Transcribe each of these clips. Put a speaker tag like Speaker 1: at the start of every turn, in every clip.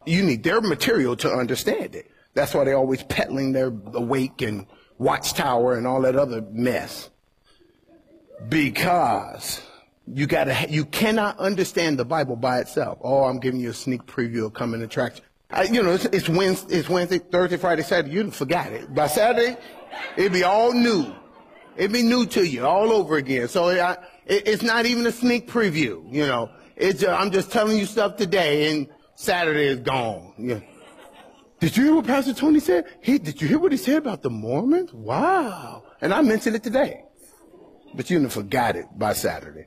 Speaker 1: You need their material to understand it. That's why they're always peddling their Awake and Watchtower and all that other mess. Because you cannot understand the Bible by itself. Oh, I'm giving you a sneak preview of coming attraction. It's Wednesday, Thursday, Friday, Saturday. You forgot it. By Saturday, it'd be all new. It'd be new to you all over again. So it's not even a sneak preview. I'm just telling you stuff today, and Saturday is gone. Yeah. Did you hear what Pastor Tony said? Did you hear what he said about the Mormons? Wow. And I mentioned it today. But you forgot it by Saturday.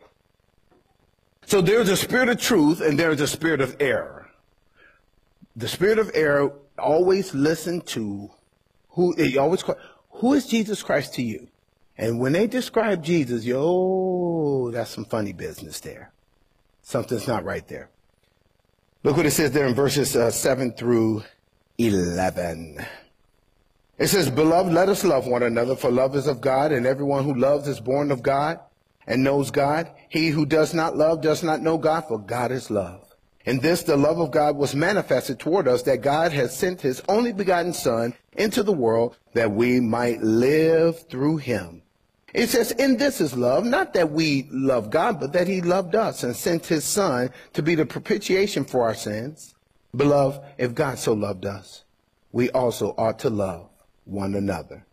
Speaker 1: So there's a spirit of truth and there's a spirit of error. The spirit of error always listen to who is Jesus Christ to you? And when they describe Jesus, that's some funny business there. Something's not right there. Look what it says there in verses 7 through 11. It says, "Beloved, let us love one another, for love is of God, and everyone who loves is born of God and knows God. He who does not love does not know God, for God is love. In this the love of God was manifested toward us, that God has sent his only begotten Son into the world, that we might live through him." It says, in this is love, not that we love God, but that he loved us and sent his Son to be the propitiation for our sins. Beloved, if God so loved us, we also ought to love one another.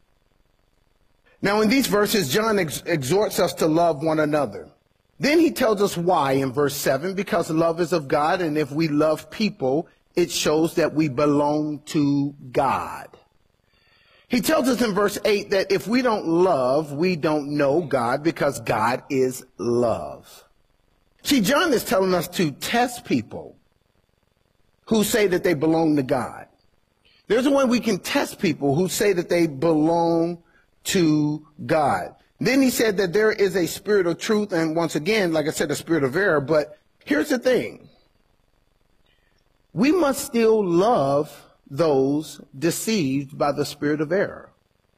Speaker 1: Now, in these verses, John exhorts us to love one another. Then he tells us why in verse 7, because love is of God, and if we love people, it shows that we belong to God. He tells us in verse 8 that if we don't love, we don't know God, because God is love. See, John is telling us to test people who say that they belong to God. There's a way we can test people who say that they belong to God. Then he said that there is a spirit of truth, and once again, like I said, a spirit of error. But here's the thing. We must still love those deceived by the spirit of error.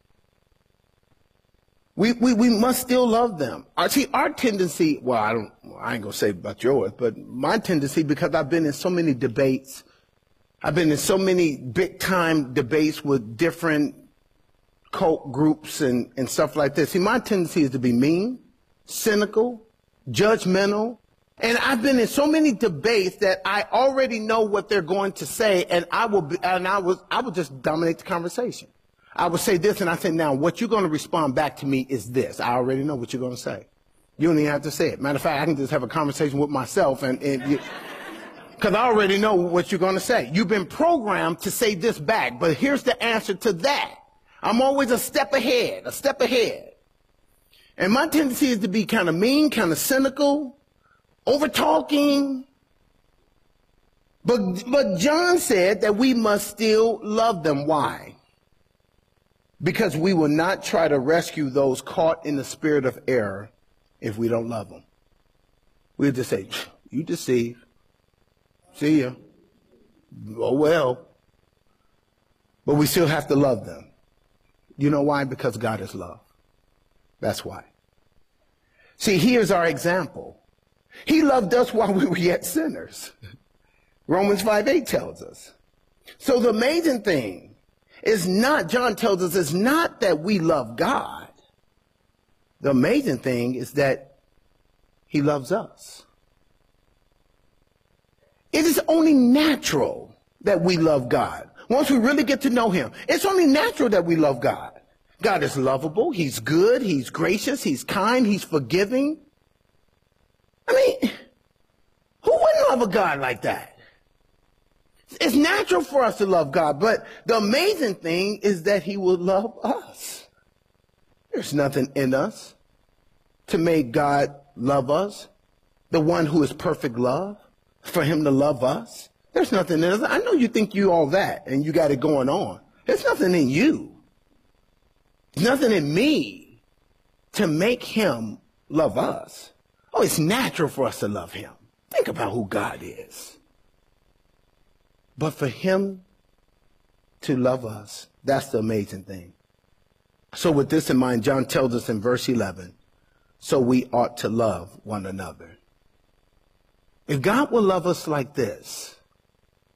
Speaker 1: We must still love them. See, our tendency, well, I ain't gonna say about yours, but my tendency, because I've been in so many debates, I've been in so many big time debates with different cult groups and stuff like this. See, my tendency is to be mean, cynical, judgmental. And I've been in so many debates that I already know what they're going to say, and I will just dominate the conversation. I would say this, and I say, now, what you're going to respond back to me is this. I already know what you're going to say. You don't even have to say it. Matter of fact, I can just have a conversation with myself, because I already know what you're going to say. You've been programmed to say this back, but here's the answer to that. I'm always a step ahead. And my tendency is to be kind of mean, kind of cynical, over-talking. But John said that we must still love them. Why? Because we will not try to rescue those caught in the spirit of error if we don't love them. We'll just say, you deceive. See ya. Oh, well. But we still have to love them. You know why? Because God is love. That's why. See, here's our example. He loved us while we were yet sinners. Romans 5:8 tells us. So the amazing thing is not, John tells us, it's not that we love God. The amazing thing is that he loves us. It is only natural that we love God. Once we really get to know him, it's only natural that we love God. God is lovable. He's good. He's gracious. He's kind. He's forgiving. I mean, who wouldn't love a God like that? It's natural for us to love God, but the amazing thing is that he will love us. There's nothing in us to make God love us, the one who is perfect love, for him to love us. There's nothing in us. I know you think you all that and you got it going on. There's nothing in you. There's nothing in me to make him love us. Oh, it's natural for us to love him. Think about who God is. But for him to love us, that's the amazing thing. So with this in mind, John tells us in verse 11, so we ought to love one another. If God will love us like this,